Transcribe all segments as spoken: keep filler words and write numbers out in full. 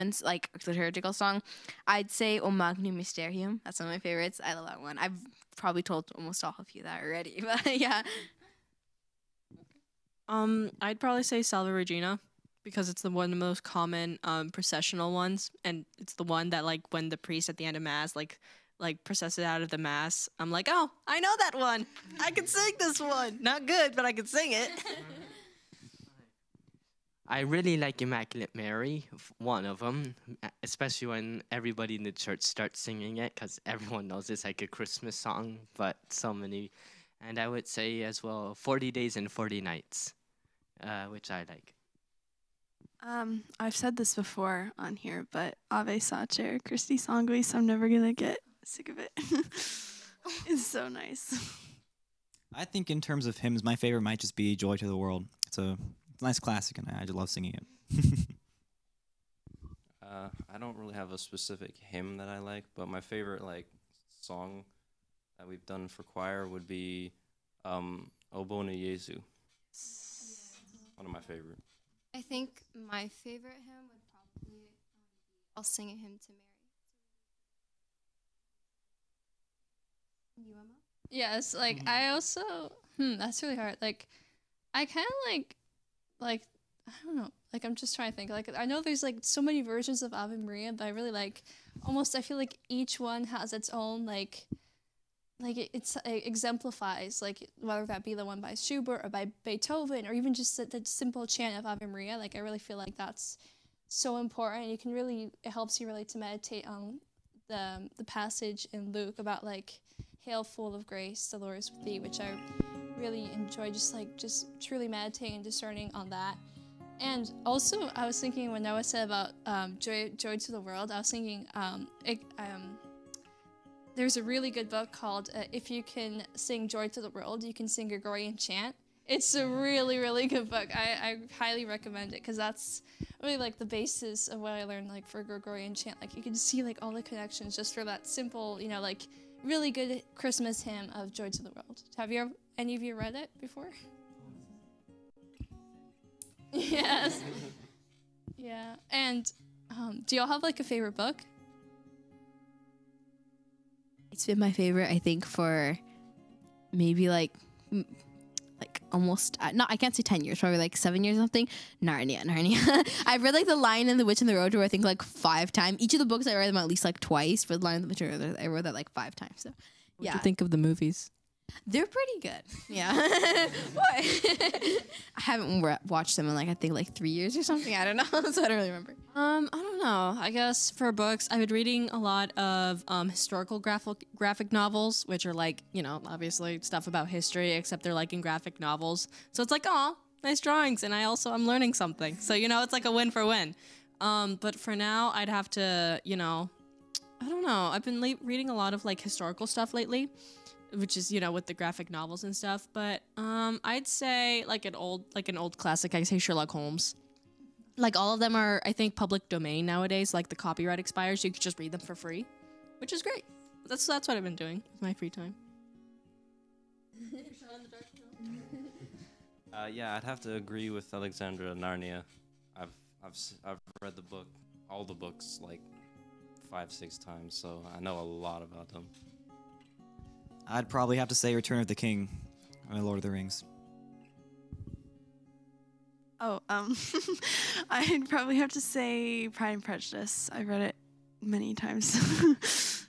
like liturgical song, I'd say O Magnum Mysterium. That's one of my favorites. I love that one. I've probably told almost all of you that already, but yeah. Um, I'd probably say Salve Regina because it's the one of the most common um processional ones, and it's the one that like when the priest at the end of mass like like processes out of the mass, I'm like, oh, I know that one. I can sing this one. Not good, but I can sing it. I really like Immaculate Mary, f- one of them, especially when everybody in the church starts singing it, because everyone knows it's like a Christmas song, but so many. And I would say as well, forty Days and forty Nights, uh, which I like. Um, I've said this before on here, but Ave Sacer, Christy Songlis, I'm never gonna get sick of it. It's so nice. I think in terms of hymns, my favorite might just be Joy to the World. It's a, it's a nice classic, and I just love singing it. Uh, I don't really have a specific hymn that I like, but my favorite like song that we've done for choir would be um, O Bone Jesu. One of my favorite. I think my favorite hymn would probably um, be I'll Sing a Hymn to Mary. You, Emma? Yes, like I also hmm, that's really hard. Like I kind of like like I don't know. Like I'm just trying to think. Like I know there's like so many versions of Ave Maria, but I really like almost I feel like each one has its own like like it, it's it exemplifies like whether that be the one by Schubert or by Beethoven or even just the, the simple chant of Ave Maria. Like I really feel like that's so important. You can really it helps you really to meditate on the the passage in Luke about like Hail full of grace, the Lord is with thee, which I really enjoy just like just truly meditating and discerning on that. And also I was thinking when Noah said about um, joy, joy to the world, I was thinking um, it, um, there's a really good book called uh, If You Can Sing Joy to the World, You Can Sing Gregorian Chant. It's a really, really good book. I, I highly recommend it because that's really like the basis of what I learned like for Gregorian chant. Like you can see like all the connections just for that simple, you know, like really good Christmas hymn of Joy to the World. Have you ever, any of you read it before? Yes. Yeah. And um, do y'all have like a favorite book? It's been my favorite, I think, for maybe like m- like almost uh, not I can't say ten years, probably like seven years or something. Narnia, Narnia. I've read like The Lion and the Witch and the Road Tour I think like five times. Each of the books I read them at least like twice. For The Lion and the Witch and the Road Tour, I read that like five times. So What yeah, do you think of the movies? they're pretty good. Yeah. What? I haven't re- watched them in like I think like three years or something. I don't know, so I don't really remember. Um, I don't know. I guess for books, I've been reading a lot of um, historical graphic graphic novels, which are like, you know, obviously stuff about history, except they're like in graphic novels. So it's like, oh, nice drawings, and I also I'm learning something. So you know, it's like a win for win. Um, but for now, I'd have to, you know, I don't know. I've been le- reading a lot of like historical stuff lately, which is, you know, with the graphic novels and stuff. But um, I'd say like an old like an old classic. I'd say Sherlock Holmes. Like all of them are, I think, public domain nowadays. Like the copyright expires, you could just read them for free, which is great. That's that's what I've been doing with my free time. Uh, yeah, I'd have to agree with Alexandra. Narnia. I've I've s- I've read the book, all the books, like five six times, so I know a lot about them. I'd probably have to say Return of the King, or Lord of the Rings. Oh, um, I'd probably have to say Pride and Prejudice. I've read it many times.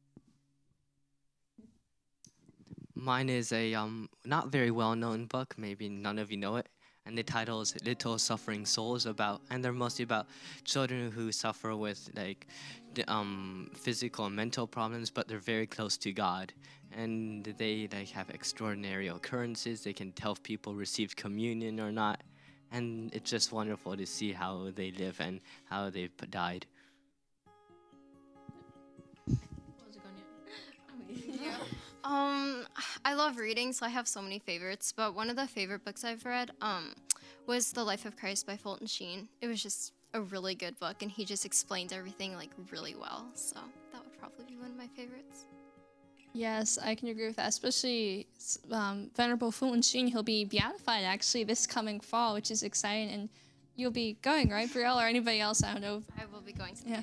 Mine is a um not very well known book. Maybe none of you know it. And the title is Little Suffering Souls, about, and they're mostly about children who suffer with like the, um physical and mental problems, but they're very close to God, and they like have extraordinary occurrences. They can tell if people received communion or not, and it's just wonderful to see how they live and how they've p- died. Um, I love reading, so I have so many favorites. But one of the favorite books I've read um, was The Life of Christ by Fulton Sheen. It was just a really good book, and he just explained everything like really well. So that would probably be one of my favorites. Yes, I can agree with that. Especially um, Venerable Fulton Sheen, he'll be beatified actually this coming fall, which is exciting. And you'll be going, right, Brielle, or anybody else? I don't know. I will be going to the Yeah.